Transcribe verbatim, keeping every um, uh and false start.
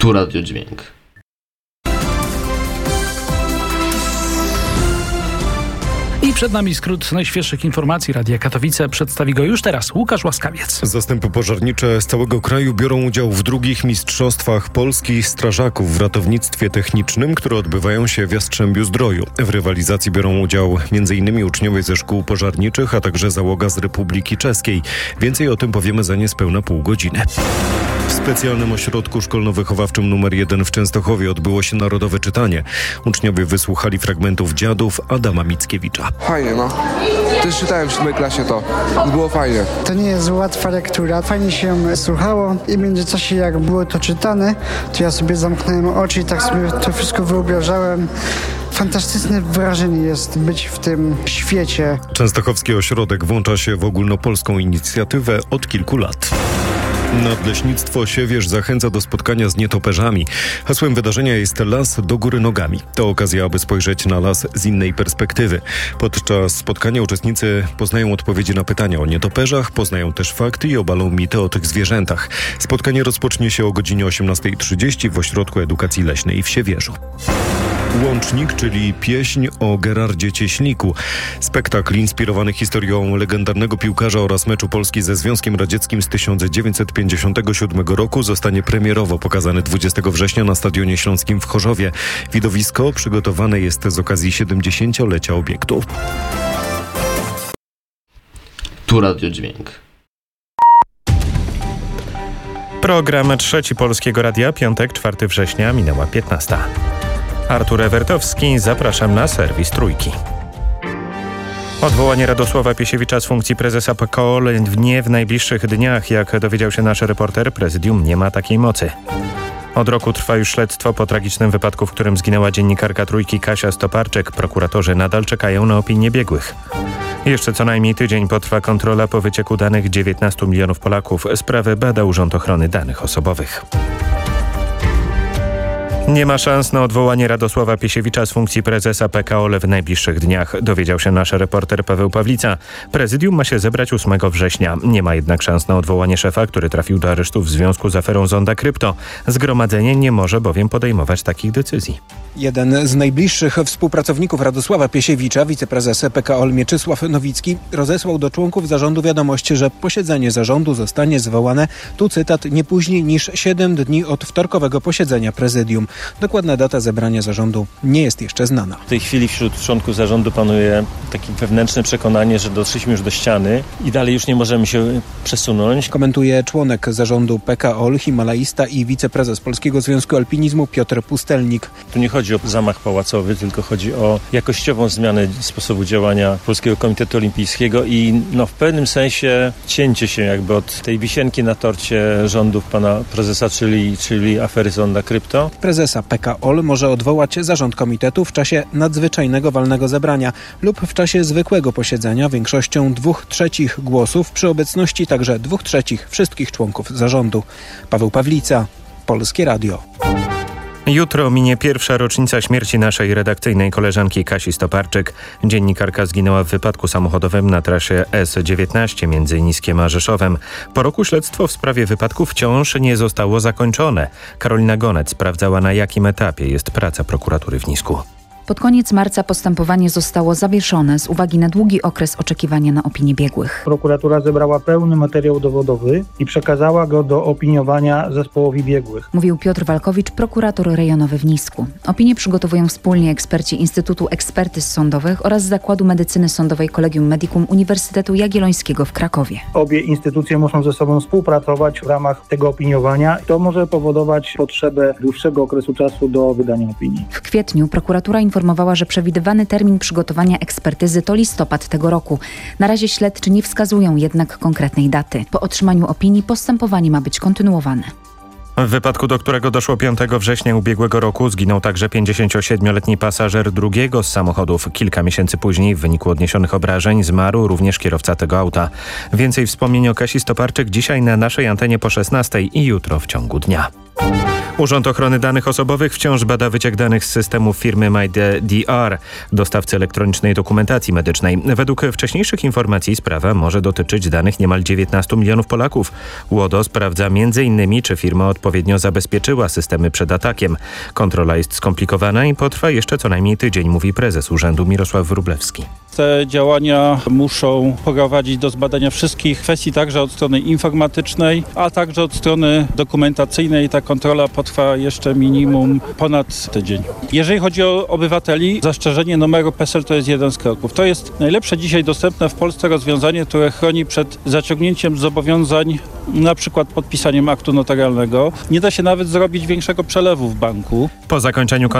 Tu Radiodźwięk. I przed nami skrót najświeższych informacji Radia Katowice. Przedstawi go już teraz Łukasz Łaskawiec. Zastępy pożarnicze z całego kraju biorą udział w drugich mistrzostwach Polski strażaków w ratownictwie technicznym, które odbywają się w Jastrzębiu-Zdroju. W rywalizacji biorą udział między innymi uczniowie ze szkół pożarniczych, a także załoga z Republiki Czeskiej. Więcej o tym powiemy za niespełna pół godziny. W specjalnym ośrodku szkolno-wychowawczym numer jeden w Częstochowie odbyło się narodowe czytanie. Uczniowie wysłuchali fragmentów Dziadów Adama Mickiewicza. Fajnie, no. Też czytałem w siódmej klasie to. Było fajnie. To nie jest łatwa lektura. Fajnie się słuchało i w międzyczasie jak było to czytane, to ja sobie zamknąłem oczy i tak sobie to wszystko wyobrażałem. Fantastyczne wrażenie jest być w tym świecie. Częstochowski ośrodek włącza się w ogólnopolską inicjatywę od kilku lat. Nadleśnictwo Siewierz zachęca do spotkania z nietoperzami. Hasłem wydarzenia jest Las do góry nogami. To okazja, aby spojrzeć na las z innej perspektywy. Podczas spotkania uczestnicy poznają odpowiedzi na pytania o nietoperzach, poznają też fakty i obalą mity o tych zwierzętach. Spotkanie rozpocznie się o godzinie osiemnasta trzydzieści w Ośrodku Edukacji Leśnej w Siewierzu. Łącznik, czyli pieśń o Gerardzie Cieśniku. Spektakl inspirowany historią legendarnego piłkarza oraz meczu Polski ze Związkiem Radzieckim z tysiąc dziewięćset pięćdziesiątego siódmego roku zostanie premierowo pokazany dwudziestego września na Stadionie Śląskim w Chorzowie. Widowisko przygotowane jest z okazji siedemdziesięciolecia obiektu. Tu Radiodźwięk. Program Trzeci Polskiego Radia, piątek, czwartego września, minęła piętnasta. Artur Ewertowski, zapraszam na serwis Trójki. Odwołanie Radosława Piesiewicza z funkcji prezesa P K O L nie w najbliższych dniach. Jak dowiedział się nasz reporter, prezydium nie ma takiej mocy. Od roku trwa już śledztwo po tragicznym wypadku, w którym zginęła dziennikarka Trójki Kasia Stoparczyk. Prokuratorzy nadal czekają na opinię biegłych. Jeszcze co najmniej tydzień potrwa kontrola po wycieku danych dziewiętnastu milionów Polaków. Sprawę bada Urząd Ochrony Danych Osobowych. Nie ma szans na odwołanie Radosława Piesiewicza z funkcji prezesa P K O L w najbliższych dniach, dowiedział się nasz reporter Paweł Pawlica. Prezydium ma się zebrać ósmego września. Nie ma jednak szans na odwołanie szefa, który trafił do aresztu w związku z aferą Zonda Krypto. Zgromadzenie nie może bowiem podejmować takich decyzji. Jeden z najbliższych współpracowników Radosława Piesiewicza, wiceprezes P K O L Mieczysław Nowicki, rozesłał do członków zarządu wiadomość, że posiedzenie zarządu zostanie zwołane, tu cytat, nie później niż siedem dni od wtorkowego posiedzenia prezydium. Dokładna data zebrania zarządu nie jest jeszcze znana. W tej chwili wśród członków zarządu panuje takie wewnętrzne przekonanie, że doszliśmy już do ściany i dalej już nie możemy się przesunąć. Komentuje członek zarządu P K O L, himalaista i wiceprezes Polskiego Związku Alpinizmu Piotr Pustelnik. Tu nie chodzi o zamach pałacowy, tylko chodzi o jakościową zmianę sposobu działania Polskiego Komitetu Olimpijskiego i no, w pewnym sensie cięcie się jakby od tej wisienki na torcie rządów pana prezesa, czyli, czyli afery Zonda Krypto. Prezesa P K O L może odwołać zarząd komitetu w czasie nadzwyczajnego walnego zebrania lub w czasie zwykłego posiedzenia większością dwóch trzecich głosów przy obecności także dwóch trzecich wszystkich członków zarządu. Paweł Pawlica, Polskie Radio. Jutro minie pierwsza rocznica śmierci naszej redakcyjnej koleżanki Kasi Stoparczyk. Dziennikarka zginęła w wypadku samochodowym na trasie S dziewiętnaście między Niskiem a Rzeszowem. Po roku śledztwo w sprawie wypadku wciąż nie zostało zakończone. Karolina Gonec sprawdzała, na jakim etapie jest praca prokuratury w Nisku. Pod koniec marca postępowanie zostało zawieszone z uwagi na długi okres oczekiwania na opinię biegłych. Prokuratura zebrała pełny materiał dowodowy i przekazała go do opiniowania zespołowi biegłych. Mówił Piotr Walkowicz, prokurator rejonowy w Nisku. Opinię przygotowują wspólnie eksperci Instytutu Ekspertyz Sądowych oraz Zakładu Medycyny Sądowej Collegium Medicum Uniwersytetu Jagiellońskiego w Krakowie. Obie instytucje muszą ze sobą współpracować w ramach tego opiniowania. To może powodować potrzebę dłuższego okresu czasu do wydania opinii. W kwietniu prokuratura informowała, że przewidywany termin przygotowania ekspertyzy to listopad tego roku. Na razie śledczy nie wskazują jednak konkretnej daty. Po otrzymaniu opinii postępowanie ma być kontynuowane. W wypadku, do którego doszło piątego września ubiegłego roku, zginął także pięćdziesięciosiedmioletni pasażer drugiego z samochodów. Kilka miesięcy później w wyniku odniesionych obrażeń zmarł również kierowca tego auta. Więcej wspomnień o Kasi Stoparczyk dzisiaj na naszej antenie po szesnastej i jutro w ciągu dnia. Urząd Ochrony Danych Osobowych wciąż bada wyciek danych z systemu firmy MyDR, dostawcy elektronicznej dokumentacji medycznej. Według wcześniejszych informacji sprawa może dotyczyć danych niemal dziewiętnastu milionów Polaków. UODO sprawdza między innymi, czy firma odpowiednio zabezpieczyła systemy przed atakiem. Kontrola jest skomplikowana i potrwa jeszcze co najmniej tydzień, mówi prezes urzędu Mirosław Wróblewski. Te działania muszą prowadzić do zbadania wszystkich kwestii, także od strony informatycznej, a także od strony dokumentacyjnej. Ta kontrola potrwa jeszcze minimum ponad tydzień. Jeżeli chodzi o obywateli, zastrzeżenie numeru PESEL to jest jeden z kroków. To jest najlepsze dzisiaj dostępne w Polsce rozwiązanie, które chroni przed zaciągnięciem zobowiązań, na przykład podpisaniem aktu notarialnego. Nie da się nawet zrobić większego przelewu w banku. Po zakończeniu